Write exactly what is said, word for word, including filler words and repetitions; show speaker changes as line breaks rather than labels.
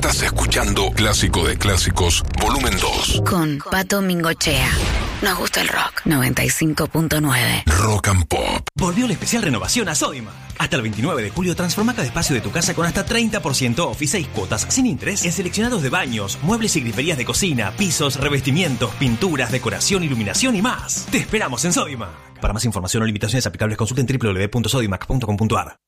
Estás escuchando Clásico de Clásicos, volumen dos.
Con Pato Mingochea. Nos gusta el rock. noventa y cinco punto nueve.
Rock and Pop.
Volvió la especial renovación a Sodimac. Hasta el veintinueve de julio transforma cada espacio de tu casa con hasta treinta por ciento off y seis cuotas sin interés en seleccionados de baños, muebles y griferías de cocina, pisos, revestimientos, pinturas, decoración, iluminación y más. Te esperamos en Sodimac. Para más información o limitaciones aplicables consulten doble u doble u doble u punto sodimac punto com punto a r.